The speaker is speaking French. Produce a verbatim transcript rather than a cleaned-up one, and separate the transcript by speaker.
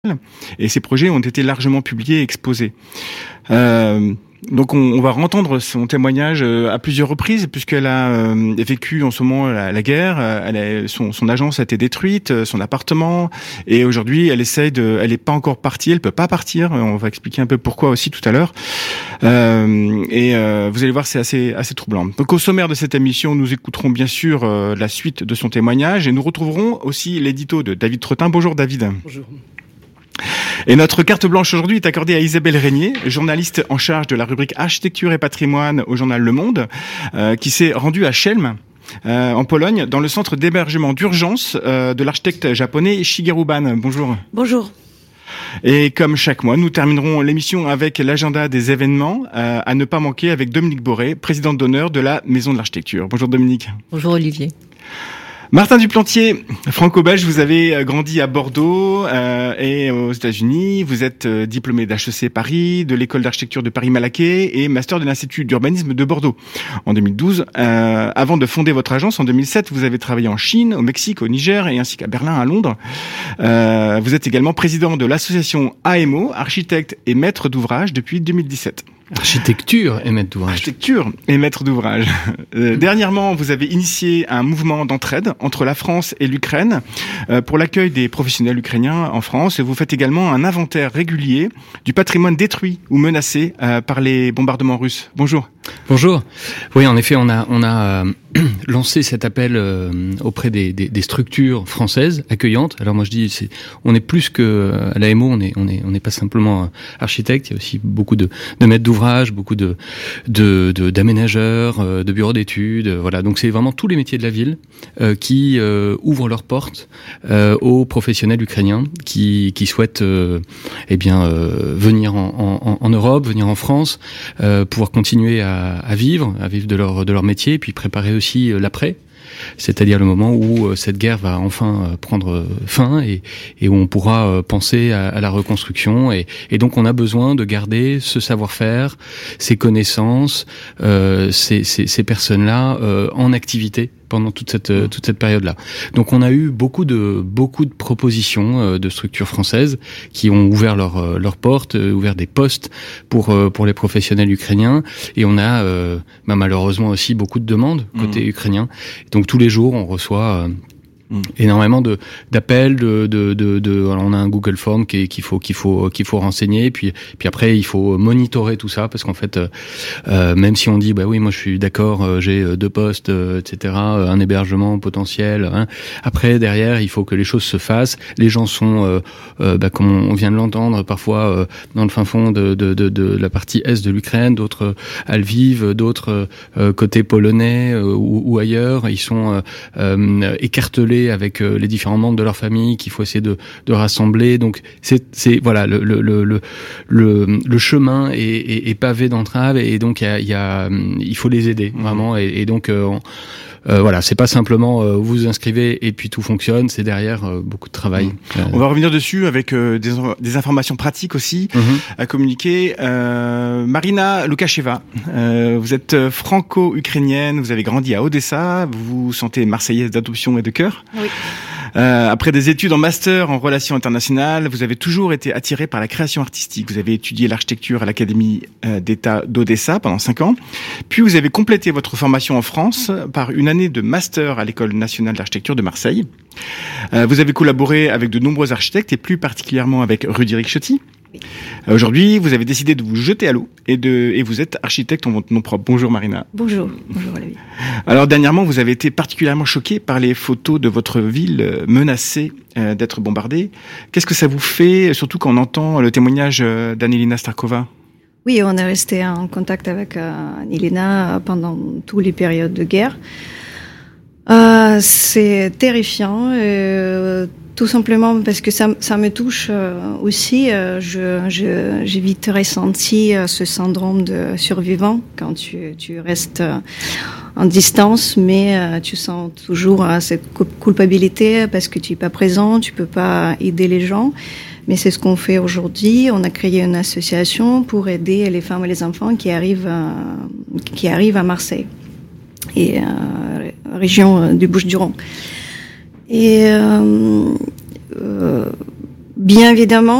Speaker 1: et ces projets ont été largement publiés et exposés. Euh, donc on, on va entendre son témoignage à plusieurs reprises puisqu'elle a euh, vécu en ce moment la, la guerre. Elle a, son, son agence a été détruite, son appartement, et aujourd'hui elle essaye de, elle n'est pas encore partie, elle peut pas partir. On va expliquer un peu pourquoi aussi tout à l'heure. Euh, et euh, vous allez voir, c'est assez assez troublant. Donc au sommaire de cette émission, nous écouterons bien sûr euh, la suite de son témoignage et nous retrouverons aussi l'édito de David Trottin. Bonjour David.
Speaker 2: Bonjour.
Speaker 1: Et notre carte blanche aujourd'hui est accordée à Isabelle Régnier, journaliste en charge de la rubrique Architecture et Patrimoine au journal Le Monde, euh, qui s'est rendue à Chełm, euh, en Pologne, dans le centre d'hébergement d'urgence euh, de l'architecte japonais Shigeru Ban. Bonjour.
Speaker 3: Bonjour.
Speaker 1: Et comme chaque mois, nous terminerons l'émission avec l'agenda des événements euh, à ne pas manquer avec Dominique Boré, présidente d'honneur de la Maison de l'Architecture. Bonjour Dominique.
Speaker 3: Bonjour Olivier.
Speaker 1: Martin Duplantier, franco-belge, vous avez grandi à Bordeaux euh, et aux États-Unis. Vous êtes euh, diplômé d'H E C Paris, de l'école d'architecture de Paris-Malaquais et master de l'Institut d'urbanisme de Bordeaux en deux mille douze. Euh, avant de fonder votre agence en deux mille sept, vous avez travaillé en Chine, au Mexique, au Niger et ainsi qu'à Berlin, à Londres. Euh, vous êtes également président de l'association A M O, architecte et maître d'ouvrage depuis deux mille dix-sept.
Speaker 2: Architecture et maître d'ouvrage.
Speaker 1: Architecture et maître d'ouvrage. Euh, dernièrement, vous avez initié un mouvement d'entraide entre la France et l'Ukraine euh, pour l'accueil des professionnels ukrainiens en France. Et vous faites également un inventaire régulier du patrimoine détruit ou menacé euh, par les bombardements russes. Bonjour.
Speaker 2: Bonjour. Oui, en effet, on a on a euh, lancé cet appel euh, auprès des, des, des structures françaises accueillantes. Alors moi je dis, c'est, on est plus que à l'A M O, on est on est on n'est pas simplement architecte. Il y a aussi beaucoup de, de maîtres d'ouvrage, beaucoup de de, de d'aménageurs, euh, de bureaux d'études. Euh, voilà, donc c'est vraiment tous les métiers de la ville euh, qui euh, ouvrent leurs portes euh, aux professionnels ukrainiens qui qui souhaitent euh, eh bien euh, venir en, en, en Europe, venir en France, euh, pouvoir continuer à À, à vivre, à vivre de leur de leur métier, puis préparer aussi l'après, c'est-à-dire le moment où cette guerre va enfin prendre fin et, et où on pourra penser à, à la reconstruction. Et, et donc on a besoin de garder ce savoir-faire, ces connaissances, euh, ces, ces, ces personnes-là euh, en activité pendant toute cette toute cette période-là. Donc on a eu beaucoup de beaucoup de propositions de structures françaises qui ont ouvert leurs leurs portes, ouvert des postes pour pour les professionnels ukrainiens, et on a euh, bah, malheureusement aussi beaucoup de demandes côté mmh. ukrainien. Donc tous les jours on reçoit euh, Mmh. énormément de d'appels, de de de, de alors on a un Google Form qui qu'il faut qu'il faut qu'il faut renseigner, puis puis après il faut monitorer tout ça, parce qu'en fait euh, même si on dit bah oui moi je suis d'accord, euh, j'ai deux postes, euh, et cetera, un hébergement potentiel, hein, après derrière il faut que les choses se fassent. Les gens sont euh, euh, bah, comme on vient de l'entendre parfois euh, dans le fin fond de de de, de la partie est de l'Ukraine, d'autres à Lviv, d'autres euh, côté polonais euh, ou, ou ailleurs. Ils sont euh, euh, écartelés avec euh, les différents membres de leur famille qu'il faut essayer de, de rassembler. Donc c'est, c'est voilà le le le le, le chemin est, est, est pavé d'entraves, et donc il y a, y a il faut les aider vraiment. Et, et donc euh, on, Euh, voilà, c'est pas simplement euh, vous vous inscrivez et puis tout fonctionne, c'est derrière euh, beaucoup de travail.
Speaker 1: Mmh. On va revenir dessus avec euh, des, des informations pratiques aussi mmh. à communiquer. Euh, Marina Lukasheva, euh, vous êtes franco-ukrainienne, vous avez grandi à Odessa, vous vous sentez marseillaise d'adoption et de cœur.
Speaker 3: Oui.
Speaker 1: Euh, après des études en master en relations internationales, vous avez toujours été attiré par la création artistique. Vous avez étudié l'architecture à l'Académie d'État d'Odessa pendant cinq ans. Puis vous avez complété votre formation en France par une année de master à l'École nationale d'architecture de Marseille. Euh, vous avez collaboré avec de nombreux architectes et plus particulièrement avec Rudy Ricciotti. Euh, aujourd'hui, vous avez décidé de vous jeter à l'eau et de et vous êtes architecte en votre nom propre. Bonjour Marina.
Speaker 3: Bonjour. Bonjour Olivier.
Speaker 1: Alors dernièrement, vous avez été particulièrement choquée par les photos de votre ville menacée euh, d'être bombardée. Qu'est-ce que ça vous fait, surtout quand on entend le témoignage d'Annelina Starkova?
Speaker 3: Oui, on est resté en contact avec euh, Annelina pendant toutes les périodes de guerre. Euh, c'est terrifiant. Euh, Tout simplement parce que ça, ça me touche euh, aussi. Euh, je, je, j'ai vite ressenti euh, ce syndrome de survivant quand tu, tu restes euh, en distance, mais euh, tu sens toujours euh, cette culpabilité parce que tu es pas présent, tu peux pas aider les gens. Mais c'est ce qu'on fait aujourd'hui. On a créé une association pour aider les femmes et les enfants qui arrivent, euh, qui arrivent à Marseille et euh, région du Bouches-du-Rhône. Et euh, euh, Bien évidemment,